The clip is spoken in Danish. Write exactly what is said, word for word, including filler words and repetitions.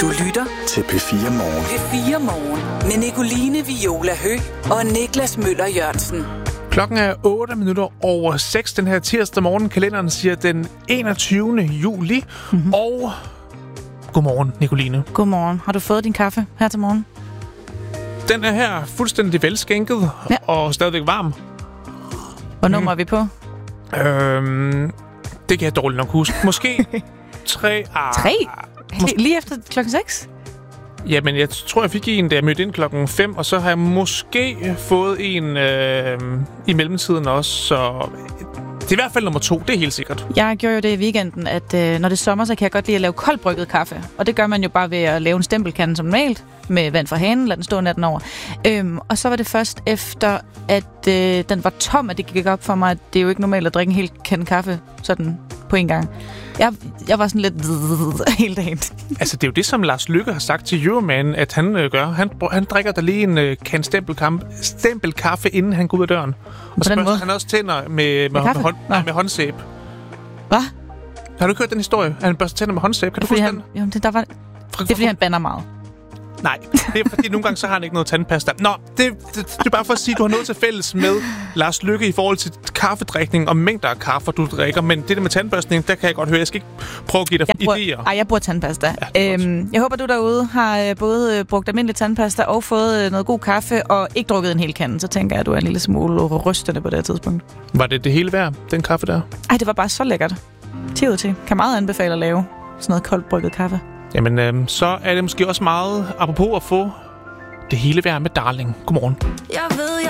Du lytter til P fire Morgen. P fire Morgen med Nicoline Viola Høgh og Niklas Møller Jørgensen. Klokken er otte minutter over seks den her tirsdag morgen. Kalenderen siger den enogtyvende juli. Mm-hmm. Og godmorgen, Nicoline. Godmorgen. Har du fået din kaffe her til morgen? Den er her fuldstændig velskænket ja. og stadigvæk varm. Hvor nummer mm. er vi på? Øhm, det kan jeg dårligt nok huske. Måske tre... Ah, tre? Mås- Lige efter klokken seks? Jamen, jeg tror, jeg fik en, da jeg mødte ind klokken fem, og så har jeg måske fået en øh, i mellemtiden også, så det er i hvert fald nummer to, det er helt sikkert. Jeg gjorde jo det i weekenden, at øh, når det er sommer, så kan jeg godt lide at lave koldbrygget kaffe, og det gør man jo bare ved at lave en stempelkande som normalt, med vand fra hanen, lad den stå natten over. Øhm, og så var det først efter, at øh, den var tom, at det gik op for mig, at det er jo ikke normalt at drikke en hel kande kaffe sådan på en gang. Jeg, jeg var sådan lidt helt dagen. Altså, det er jo det, som Lars Løkke har sagt til Euroman, at han øh, gør. Han, han drikker der lige en øh, kan stempelkaffe, inden han går ud af døren. Og så børster han også tænder med, med, med, med, hånd, nej, med håndsæbe. Hvad? Har du ikke hørt den historie? Han børster tænder med håndsæbe. Kan du huske den? Jo, det, der var, det er, fordi han bander meget. Nej, det er fordi, nogle gange så har han ikke noget tandpasta. Nå, det, det, det er bare for at sige, at du har noget til fælles med Lars Løkke i forhold til kaffedrikning og mængder af kaffe, du drikker. Men det der med tandbørstning, der kan jeg godt høre. Jeg skal ikke prøve at give dig jeg bruger, idéer. Ej, jeg bruger tandpasta. Ja, øhm, jeg håber, du derude har både brugt almindelig tandpasta og fået noget god kaffe og ikke drukket en hel kande. Så tænker jeg, at du er en lille smule rystende på det her tidspunkt. Var det det hele værd, den kaffe der? Ej, det var bare så lækkert. ti ud til. Kan meget anbefale at lave sådan noget koldt brygget kaffe. Jamen, øh, så er det måske også meget apropos at få det hele værd med Darling. Godmorgen. Jeg ved,